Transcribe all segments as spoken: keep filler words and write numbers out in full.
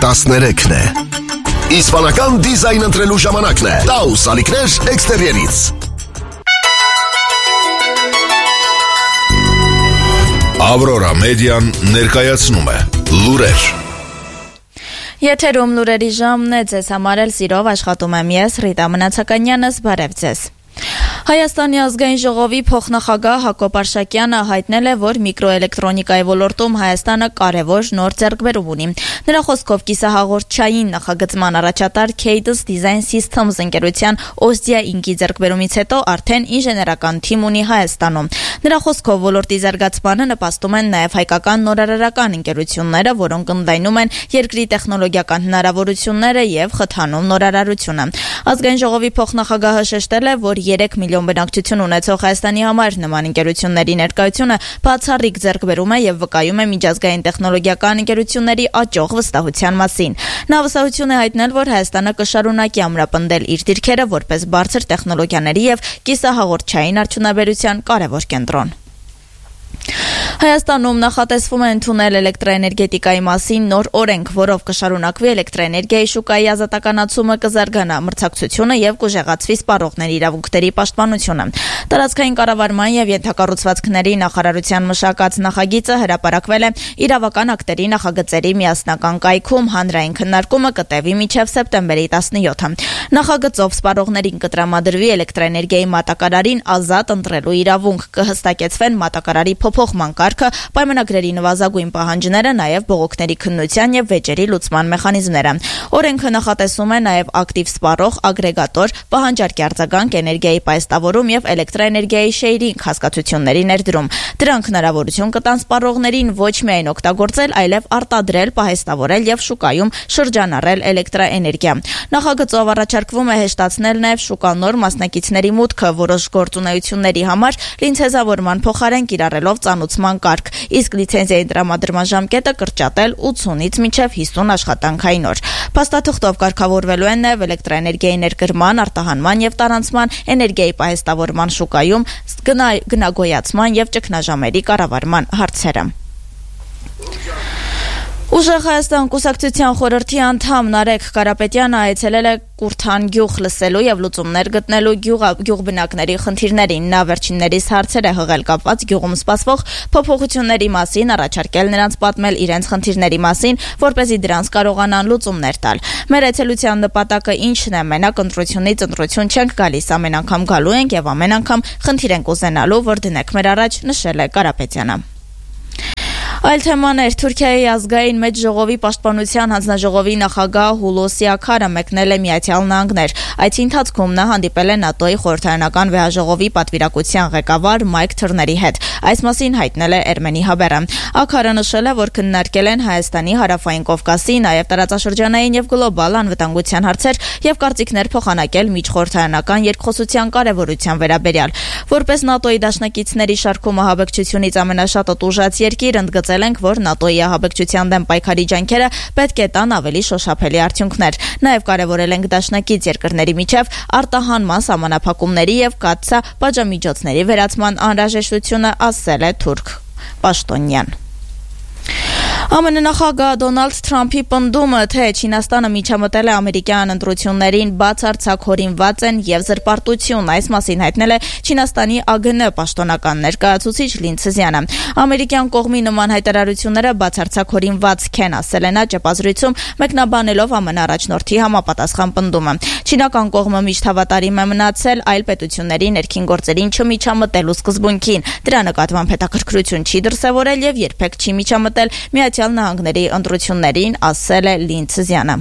տասներեքն է։ Իսպանական դիզայն ընտրելու ժամանակն է։ Taus ալիքներ էքստերիերից։ Ավրորա մեդիան ներկայացնում է լուրեր։ Եթերում լուրերի ժամն է, ձեզ համար էլ սիրով աշխատում եմ ես, Ռիտա Մնացականյանս, բարև ձեզ։ Հայաստանի ազգային ժողովի փոխնախագահ Հակոբ Արշակյանը հայտնել է, որ միկրոէլեկտրոնիկայի ոլորտում Հայաստանը կարևոր նոր ձեռքբերում ունի։ Նրա խոսքով կիսահաղորդչային նախագծման առաջատար Cadence Design Systems ընկերության Osdia ինկի ձեռքբերումից հետո արդեն ինժեներական թիմ ունի Հայաստանում։ Նրա խոսքով ոլորտի զարգացմանը նպաստում են նաև հայկական նորարարական ընկերությունները, որոնք ընդլայնում են երկրի տեխնոլոգիական հնարավորությունները եւ խթանում նորարարությունը։ Ազգային ժողովի փոխնախագահը շեշտել է, որ երեք միլիոն բնակչություն ունեցող Հայաստանի համար նման ընկերությունների ներկայությունը բացառիկ ձեռքբերում է եւ վկայում է միջազգային տեխնոլոգիական ընկերությունների աճող վստահության մասին։ Նա վստահություն է հայտնել, որ Հայաստանը կշարունակի ամրապնդել իր դիրքերը որպես բարձր տեխնոլոգիաների եւ կիսահաղորդչային արդյունաբերության կարևոր կենտրոն։ Հայաստանում նախատեսվում է ընդունել էլեկտրաէներգետիկայի մասին նոր օրենք, որով կշարունակվի էլեկտրաէներգիայի շուկայի ազատականացումը, կզարգանա մրցակցությունը եւ կուժեղացվի սպառողների իրավունքների պաշտպանությունը։ Տարածքային կառավարման եւ ենթակառուցվածքների նախարարության մշակած նախագիծը հրապարակվել է իրավական ակտերի նախագծերի միասնական կայքում, հանրային քննարկումը կտևի մինչեւ սեպտեմբերի տասնյոթը։ Նախագծով սպառողներին կտրամադրվի էլեկտրաէներգիայի մատակարարին ազատ ընտրելու իրավունք, կհստակեցվեն մատակարարի փոփոխման կարգը, պայմանագրերի նվազագույն պահանջները, նաև բողոքների քննության եւ վեճերի լուծման մեխանիզմները։ Օրենքը նախատեսում է նաև ակտիվ սպառող, ագրեգատոր, պահանջարկի արձագանք, էներգիայի պայստավորում եւ էլեկտրաէներգիայի շեյրինգ հասկացությունների ներդրում։ Դրանք հնարավորություն կտան սպառողներին ոչ միայն օգտագործել, այլև արտադրել, պահեստավորել եւ շուկայում շրջանառել էլեկտրաէներգիա։ Նախագծով առաջարկվում է հեշտացնել նաև շուկանոր մասնակիցների մուտքը որոշ գործունեությունների համար լիցենզավորման փոխարեն կիրառելով ծանուցման կարգ, իսկ լիցենզիայի տրամադրման ժամկետը կրճատել ութունից մինչև հիսուն աշխատանքային օր։ Փաստաթղթով կարգավորվելու են նաև էլեկտրաէներգիայի ներկրման, արտահանման եւ տարանցման, էներգիայի պահեստավորման շուկայում գնագոյացման եւ ճգնաժամերի կառավարման հարցերը։ Ուժեղ Հայաստան կուսակցության խորհրդի անդամ Նարեկ Կարապետյանը այցելել է Կուրթան գյուղ լսելու եւ լուծումներ գտնելու գյուղբնակների խնդիրներին։ Նա վերջիններիս հարցեր է հղել կապված գյուղում սպասվող փոփոխությունների մասին, առաջարկել նրանց պատմել իրենց խնդիրների մասին, որպեսզի դրանց կարողանան լուծումներ տալ։ Մեր այցելության նպատակը ինչն է, մենակ ընտրությունից ընտրություն չենք գալիս, ամեն անգամ գալու ենք եւ ամեն անգամ խնդիր ենք ուզենալու, որ դնեք մեր առաջ, նշել է Կարապետյանը։ Այլ թեմաներ Թուրքիայի ազգային մեծ ժողովի պաշտպանության հանձնաժողովի նախագահ Հուլուսի Աքարը մեկնել է Միացյալ Նահանգներ։ Այդ ընթացքում նա հանդիպել է ՆԱՏՕ-ի խորհրդարանական վեհաժողովի պատվիրակության ղեկավար Մայք Թըրների հետ։ Այս մասին հայտնել է Էրմենի Հաբերը։ Աքարը նշել է, որ քննարկել են Հայաստանի, Հարավային Կովկասի, նաև տարածաշրջանային եւ գլոբալ անվտանգության հարցեր եւ կարծիքներ փոխանակել միջխորհրդարանական երկխոսության կարեւորության վերաբերյալ։ Որպես ՆԱՏՕ-ի դաշնակիցների շարքում ահաբեկչությունից ամենաշատը տուժած երկիր ընդգծել ենք, որ ՆԱՏՕ-ի ահաբեկչության դեմ պայքարի ջանքերը պետք է տան ավելի շոշափելի արդյունքներ։ Նաև կարևորել ենք դաշնակից երկրների միջև արտահանման սահմանափակումների եւ կաթսա պատժամիջոցների վերացման անհրաժեշտությունը, ասել է թուրք պաշտոնյան։ ԱՄՆ նախագահ Դոնալդ Թրամփի պնդումը, թե Չինաստանը միջամտել է ամերիկյան ընտրություններին, բացարձակ հորինված են եւ զրպարտություն, այս մասին հայտնել է Չինաստանի ԱԳՆ պաշտոնական ներկայացուցիչ Լին Ցզյանը։ Ամերիկյան կողմի նման հայտարարությունները բացարձակ հորինված են, ասել է նա ճեպազրույցում, մեկնաբանելով ԱՄՆ առաջնորդի համապատասխան պնդումը։ Չինական կողմը միշտ հավատարիմ է մնացել այլ պետությունների ներքին գործերին չմիջամտելու սկզբունքին։ Դրա նկատմամբ հետաքրքրություն չի դրսևորել եւ երբեք չի միջամտել Միացյալ Նահանգների ընտրություններին, ասել է Լին Ցզյանը։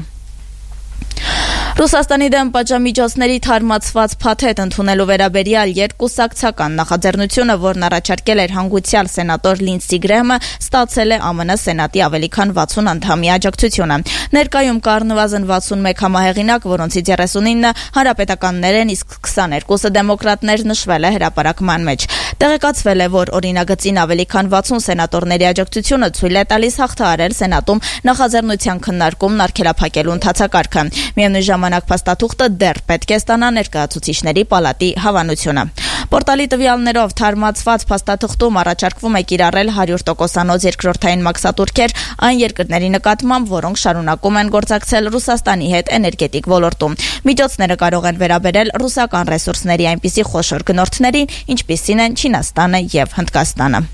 Ռուսաստանի դեմ պատժամիջոցների թարմացված փաթեթ ընդունելու վերաբերյալ երկուսակցական նախաձեռնությունը, որն առաջարկել էր հանգուցյալ սենատոր Լինսի Գրեհմը, ստացել է ԱՄՆ Սենատի ավելի քան վաթսուն անդամի աջակցությունը։ Ներկայում կար նվազն վաթսունմեկ համահեղինակ, որոնցից երեսունինը հանրապետականներ են, իսկ քսաներկուսը դեմոկրատներ, նշվել է հրապարակման մեջ։ Տեղեկացվել է, որ օրինագծին ավելի քան վաթսուն սենատորների աջակցությունը ցույց է տալիս հաղթահարել Սենատում նախաձեռնության քննարկումն արգելափակելու ընթացակարգը։ Միևնույն ժամանակ փաստաթուղթը դեռ պետք է ստանա ներկայացուցիչների պալատի հավանությունը։ Պորտալի տվյալներով թարմացված փաստաթղթում առաջարկվում է կիրառել հարյուր տոկոսանոց երկրորդային մաքսատուրքեր այն երկրների նկատմամբ, որոնք շարունակում են գործակցել Ռուսաստանի հետ էներգետիկ ոլորտում։ Միջոցները կարող են վերաբերել ռուսական ռեսուրսների այնպիսի խոշոր գնորդներին, ինչպիսին են Չինաստանը եւ Հնդկաստանը։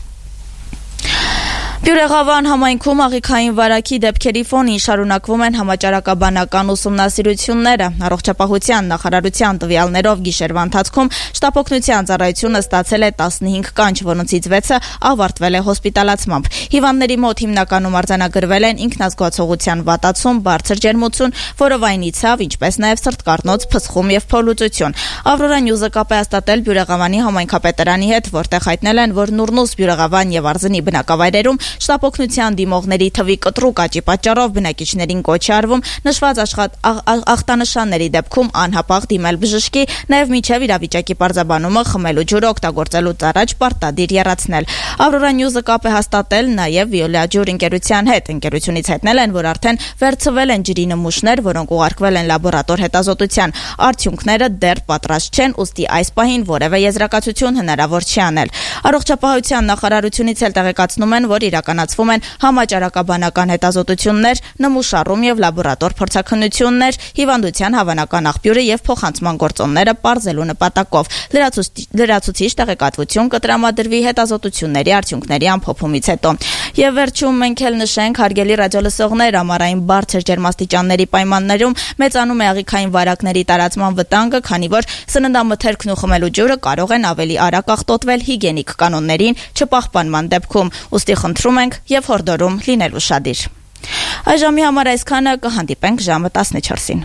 Բյուրեղավան համայնքում աղիքային վարակի դեպքերի ֆոնին շարունակվում են համաճարակաբանական ուսումնասիրությունները։ Առողջապահության նախարարության տվյալներով գիշերվա ընթացքում շտապօգնության ծառայությունը ստացել է տասնհինգ կանչ, որոնցից վեցը ավարտվել է հոսպիտալացմամբ։ Հիվանդների մոտ հիմնականում արձանագրվել են ինքնազգացողության վատացում, բարձր ջերմություն, որովայնի ցավ, ինչպես նաև սրտկառնոց, փսխում եւ փոլուծություն։ Ավրորա Նյուզը կապ է հաստատել Բյուրեղավանի համայնքապետարանի հետ, որտեղ հայտնել են, որ Նուրնուս, Բյուրեղավան եւ Արզնի բնակավայրերում շտապօգնության դիմողների թվի կտրուկ աճի պատճառով բնակիչներին կոչ է արվում նշված ախտանշանների դեպքում անհապաղ դիմել բժշկի, նաև մինչև իրավիճակի պարզաբանումը խմելու ջուրը օգտագործելուց առաջ պարտադիր եռացնել։ Ավրորա Նյուզը կապ է հաստատել նաև Վիոլաջուր ընկերության հետ։ Ընկերությունից հայտնել են, որ արդեն վերցվել են ջրի նմուշներ, որոնք ուղարկվել են լաբորատոր հետազոտության։ Արդյունքները դեռ պատրաստ չեն, ուստի այս պահին որևէ եզրակացություն հնարավոր չի անել։ Առողջապահության նախարարությունից էլ տեղեկացնում են, որ իրականացվում են համաճարակաբանական հետազոտություններ, նմուշառում եւ լաբորատոր փորձաքննություններ, հիվանդության հավանական աղբյուրը եւ փոխանցման գործոնները պարզելու նպատակով։ Լրացուցիչ տեղեկատվություն կտրամադրվի հետազոտությունների արդյունքների ամփոփումից հետո։ Եվ վերջում մենք էլ նշենք, հարգելի ռադիոլսողներ, ամառային բարձր ջերմաստիճանների պայմաններում մեծանում է աղիքային վարակների տարածման վտանգը, քանի որ սննդամթերքն ու խմելու ջուրը կարող են ավելի արագ աղտոտվել հիգիենիկ կանոններին չպահպանման դեպքում։ Ուստի խնդրում ենք եւ հորդորում լինել ուշադիր։ Այժմի համար այսքանը, կհանդիպենք ժամը տասնչորսին։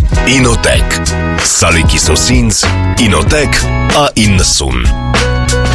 Ինոտեք Սալիկի սոսինց Ինոտեք A իննսուն